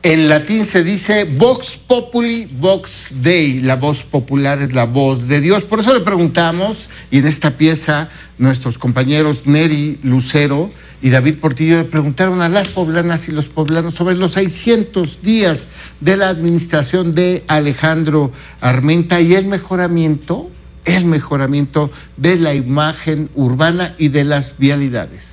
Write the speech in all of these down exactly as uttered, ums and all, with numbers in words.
En latín se dice Vox Populi, Vox Dei. La voz popular es la voz de Dios. Por eso le preguntamos, y en esta pieza nuestros compañeros Neri Lucero y David Portillo le preguntaron a las poblanas y los poblanos sobre los seiscientos días de la administración de Alejandro Armenta y el mejoramiento, el mejoramiento de la imagen urbana y de las vialidades.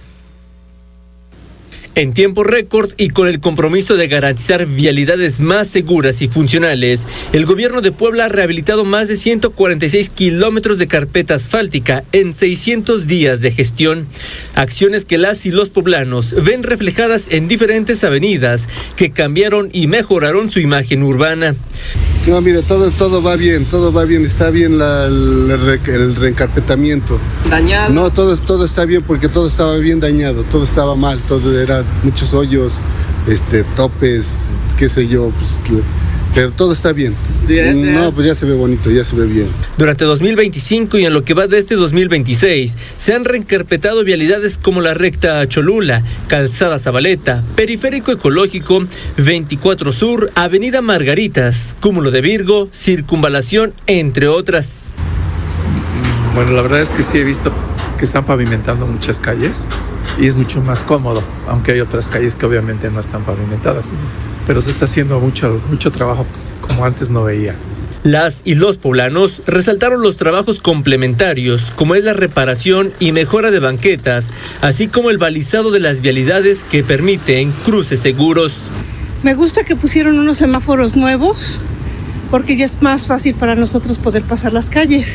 En tiempo récord y con el compromiso de garantizar vialidades más seguras y funcionales, el gobierno de Puebla ha rehabilitado más de ciento cuarenta y seis kilómetros de carpeta asfáltica en seiscientos días de gestión. Acciones que las y los poblanos ven reflejadas en diferentes avenidas que cambiaron y mejoraron su imagen urbana. No, mire, todo, todo va bien, todo va bien, está bien la, el, el reencarpetamiento. ¿Dañado? No, todo, todo está bien porque todo estaba bien dañado, todo estaba mal, todo era muchos hoyos, este, topes, qué sé yo, pues, pero todo está bien. Bien, bien. No, pues ya se ve bonito, ya se ve bien. Durante dos mil veinticinco y en lo que va de este dos mil veintiséis, se han reencarpetado vialidades como la recta Cholula, Calzada Zabaleta, Periférico Ecológico, veinticuatro Sur, Avenida Margaritas, Cúmulo de Virgo, Circunvalación, entre otras. Bueno, la verdad es que sí he visto que están pavimentando muchas calles y es mucho más cómodo, aunque hay otras calles que obviamente no están pavimentadas, pero se está haciendo mucho, mucho trabajo como antes no veía. Las y los poblanos resaltaron los trabajos complementarios, como es la reparación y mejora de banquetas, así como el balizado de las vialidades que permiten cruces seguros. Me gusta que pusieron unos semáforos nuevos, porque ya es más fácil para nosotros poder pasar las calles.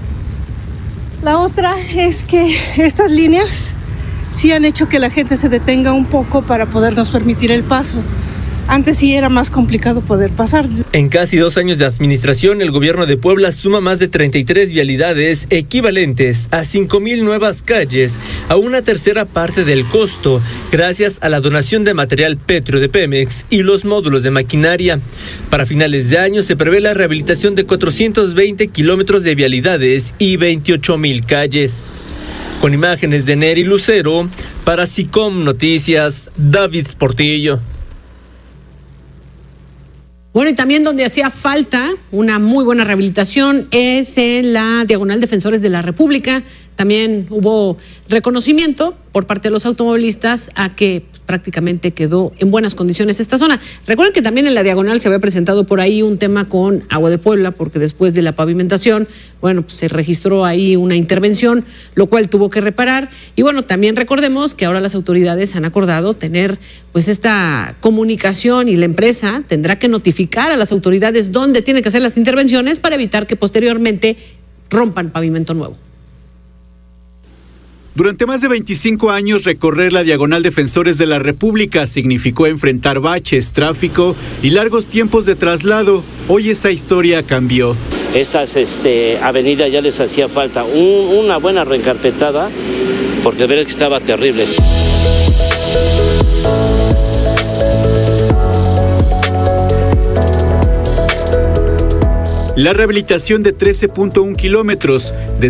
La otra es que estas líneas sí han hecho que la gente se detenga un poco para podernos permitir el paso. Antes sí era más complicado poder pasar. En casi dos años de administración, el gobierno de Puebla suma más de treinta y tres vialidades equivalentes a cinco mil nuevas calles, a una tercera parte del costo, gracias a la donación de material pétreo de Pemex y los módulos de maquinaria. Para finales de año se prevé la rehabilitación de cuatrocientos veinte kilómetros de vialidades y veintiocho mil calles. Con imágenes de Neri Lucero, para SICOM Noticias, David Portillo. Bueno, y también donde hacía falta una muy buena rehabilitación es en la Diagonal Defensores de la República. También hubo reconocimiento por parte de los automovilistas a que prácticamente quedó en buenas condiciones esta zona. Recuerden que también en la Diagonal se había presentado por ahí un tema con Agua de Puebla, porque después de la pavimentación, bueno, pues se registró ahí una intervención, lo cual tuvo que reparar. Y bueno, también recordemos que ahora las autoridades han acordado tener pues esta comunicación y la empresa tendrá que notificar a las autoridades dónde tienen que hacer las intervenciones para evitar que posteriormente rompan pavimento nuevo. Durante más de veinticinco años, recorrer la Diagonal Defensores de la República significó enfrentar baches, tráfico y largos tiempos de traslado. Hoy esa historia cambió. Estas este, avenidas ya les hacía falta un, una buena reencarpetada, porque ver que estaba terrible. La rehabilitación de trece punto uno kilómetros